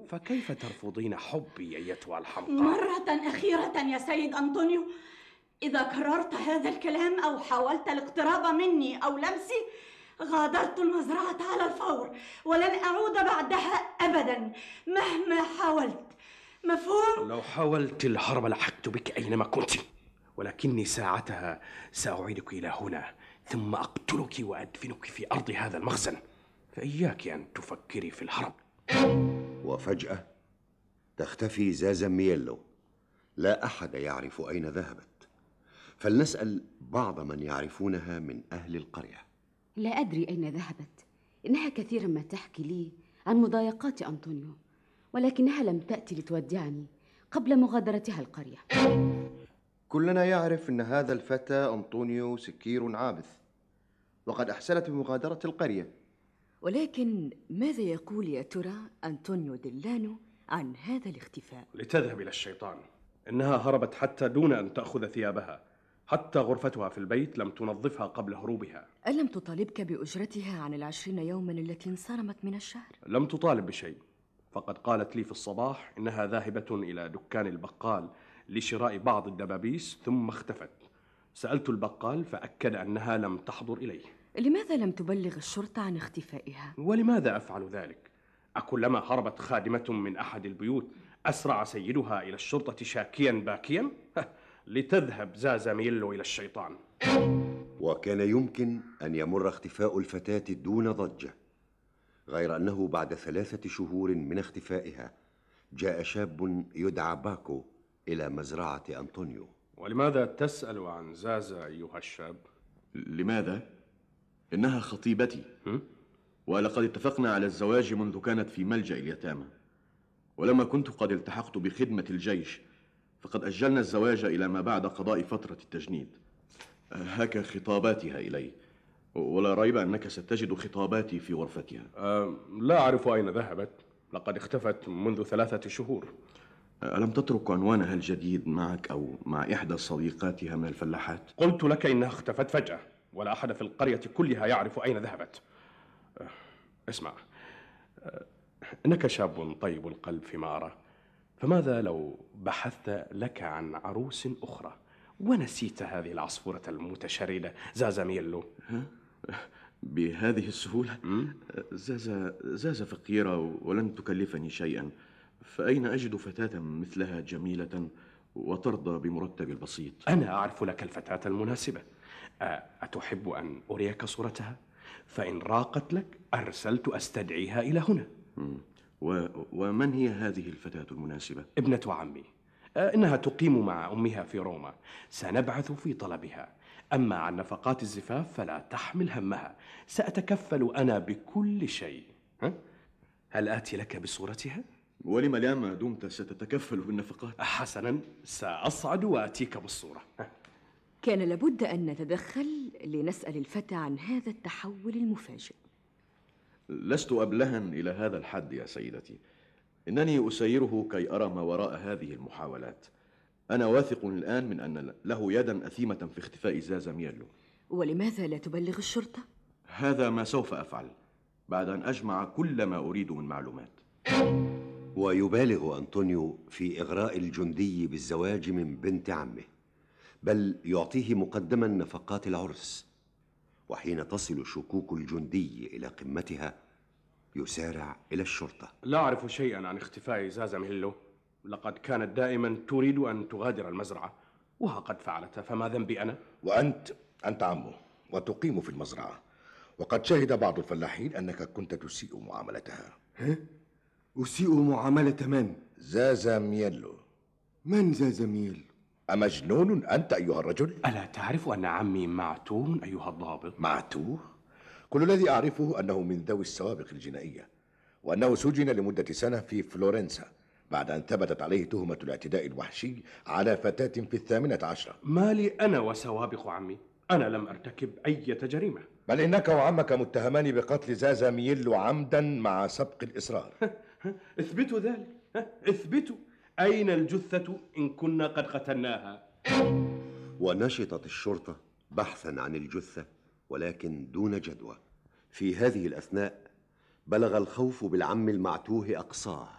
فكيف ترفضين حبي أيتها الحمقى؟ مرة أخيرة يا سيد أنطونيو، إذا كررت هذا الكلام أو حاولت الاقتراب مني أو لمسي غادرت المزرعة على الفور، ولن أعود بعدها أبدا مهما حاولت. مفهوم؟ لو حاولت الهرب لحقت بك أينما كنت، ولكني ساعتها سأعيدك إلى هنا ثم أقتلك وأدفنك في أرض هذا المخزن، فإياك أن تفكري في الهرب. وفجأة تختفي زازا مييلو، لا أحد يعرف أين ذهبت. فلنسأل بعض من يعرفونها من أهل القرية. لا أدري أين ذهبت، إنها كثيرا ما تحكي لي عن مضايقات أنطونيو، ولكنها لم تأتي لتودعني قبل مغادرتها القرية. كلنا يعرف أن هذا الفتى أنطونيو سكير عابث، وقد أحسنت بمغادرة القرية. ولكن ماذا يقول يا ترى أنطونيو ديلانو عن هذا الاختفاء؟ لتذهب إلى الشيطان، إنها هربت حتى دون أن تأخذ ثيابها، حتى غرفتها في البيت لم تنظفها قبل هروبها. ألم تطالبك بأجرتها عن 20 يوما التي انصرمت من الشهر؟ لم تطالب بشيء، فقد قالت لي في الصباح إنها ذاهبة إلى دكان البقال لشراء بعض الدبابيس ثم اختفت. سألت البقال فأكد أنها لم تحضر إليه. لماذا لم تبلغ الشرطة عن اختفائها؟ ولماذا أفعل ذلك؟ أكلما هربت خادمة من أحد البيوت أسرع سيدها إلى الشرطة شاكيا باكيا؟ لتذهب زازا مييلو إلى الشيطان. وكان يمكن أن يمر اختفاء الفتاة دون ضجة، غير أنه بعد 3 شهور من اختفائها جاء شاب يدعى باكو إلى مزرعة أنطونيو. ولماذا تسأل عن زازا أيها الشاب؟ لماذا؟ إنها خطيبتي، ولقد اتفقنا على الزواج منذ كانت في ملجأ اليتامى، ولما كنت قد التحقت بخدمة الجيش فقد أجلنا الزواج إلى ما بعد قضاء فترة التجنيد. هكا خطاباتها إلي، ولا ريب أنك ستجد خطاباتي في غرفتها. لا أعرف أين ذهبت، لقد اختفت منذ 3 شهور. ألم تترك عنوانها الجديد معك أو مع إحدى صديقاتها من الفلاحات؟ قلت لك إنها اختفت فجأة، ولا أحد في القرية كلها يعرف أين ذهبت. اسمع، إنك شاب طيب القلب فيما أرى، فماذا لو بحثت لك عن عروس أخرى ونسيت هذه العصفورة المتشردة زازا مييلو؟ بهذه السهولة؟ زازا فقيرة ولن تكلفني شيئا، فأين أجد فتاة مثلها جميلة وترضى بمرتب البسيط؟ أنا أعرف لك الفتاة المناسبة. أتحب أن أريك صورتها؟ فإن راقت لك أرسلت أستدعيها إلى هنا. ومن هي هذه الفتاة المناسبة؟ ابنة عمي، إنها تقيم مع أمها في روما، سنبعث في طلبها. أما عن نفقات الزفاف فلا تحمل همها، سأتكفل أنا بكل شيء. هل آتي لك بصورتها؟ ولم لا ما دمت ستتكفل بالنفقات؟ حسنا، سأصعد وآتيك بالصورة. كان لابد أن نتدخل لنسأل الفتى عن هذا التحول المفاجئ. لست أبلها إلى هذا الحد يا سيدتي، إنني أسيره كي أرى ما وراء هذه المحاولات. أنا واثق الآن من أن له يدا أثيمة في اختفاء زازا مييلو. ولماذا لا تبلغ الشرطة؟ هذا ما سوف أفعل بعد أن أجمع كل ما أريد من معلومات. ويبالغ أنطونيو في إغراء الجندي بالزواج من بنت عمه، بل يعطيه مقدما نفقات العرس. وحين تصل شكوك الجندي إلى قمتها يسارع إلى الشرطة. لا أعرف شيئا عن اختفاء زازا مييلو، لقد كانت دائما تريد أن تغادر المزرعة وها قد فعلت، فما ذنبي أنا؟ وأنت عمه وتقيم في المزرعة، وقد شهد بعض الفلاحين أنك كنت تسيء معاملتها. أسيء معاملة من؟ زازا مييلو. من زازا مييلو؟ أمجنون أنت أيها الرجل؟ ألا تعرف أن عمي معتوه أيها الضابط؟ معتوه؟ كل الذي أعرفه أنه من ذوي السوابق الجنائية، وأنه سجن لمدة 1 سنة في فلورنسا بعد أن ثبتت عليه تهمة الاعتداء الوحشي على فتاة في 18. ما لي أنا وسوابق عمي؟ أنا لم أرتكب أي جريمة. بل إنك وعمك متهمان بقتل زازا مييلو عمدا مع سبق الإصرار. اثبتوا ذلك، اثبتوا. أين الجثة إن كنا قد قتلناها؟ ونشطت الشرطة بحثا عن الجثة، ولكن دون جدوى. في هذه الأثناء بلغ الخوف بالعم المعتوه أقصاه،